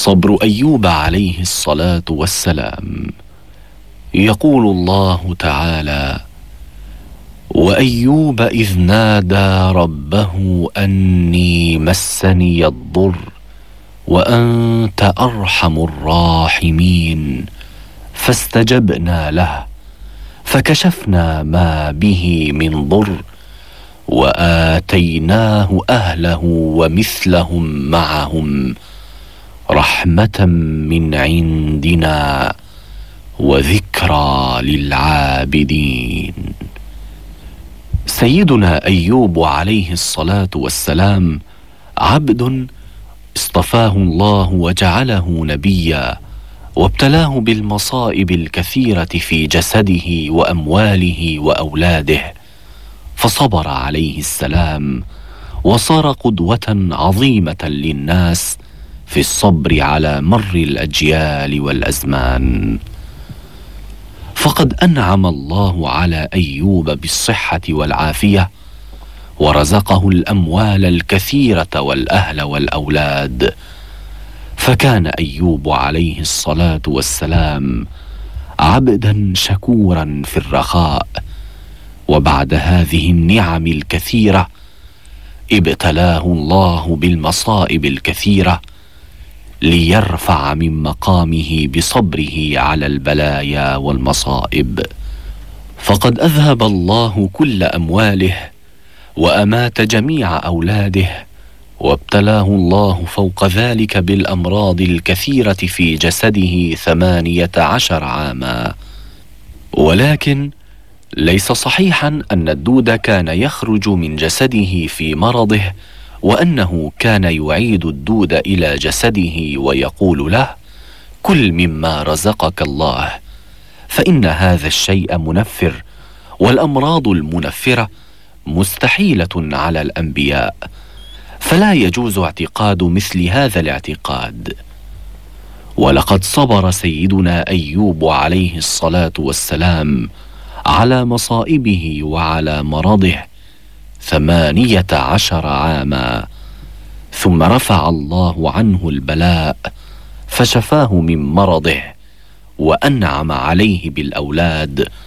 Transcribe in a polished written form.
صبر أيوب عليه الصلاة والسلام. يقول الله تعالى: وأيوب إذ نادى ربه أني مسني الضر وأنت أرحم الراحمين فاستجبنا له فكشفنا ما به من ضر وآتيناه أهله ومثلهم معهم رحمة من عندنا وذكرى للعابدين. سيدنا أيوب عليه الصلاة والسلام عبد اصطفاه الله وجعله نبيا، وابتلاه بالمصائب الكثيرة في جسده وأمواله وأولاده، فصبر عليه السلام وصار قدوة عظيمة للناس في الصبر على مر الأجيال والأزمان. فقد أنعم الله على أيوب بالصحة والعافية، ورزقه الأموال الكثيرة والأهل والأولاد، فكان أيوب عليه الصلاة والسلام عبدا شكورا في الرخاء. وبعد هذه النعم الكثيرة ابتلاه الله بالمصائب الكثيرة ليرفع من مقامه بصبره على البلايا والمصائب. فقد أذهب الله كل أمواله وأمات جميع أولاده، وابتلاه الله فوق ذلك بالأمراض الكثيرة في جسده 18 عاما. ولكن ليس صحيحا أن الدود كان يخرج من جسده في مرضه، وأنه كان يعيد الدود إلى جسده ويقول له: كل مما رزقك الله، فإن هذا الشيء منفر، والأمراض المنفرة مستحيلة على الأنبياء، فلا يجوز اعتقاد مثل هذا الاعتقاد. ولقد صبر سيدنا أيوب عليه الصلاة والسلام على مصائبه وعلى مرضه 18 عاما، ثم رفع الله عنه البلاء فشفاه من مرضه، وأنعم عليه بالأولاد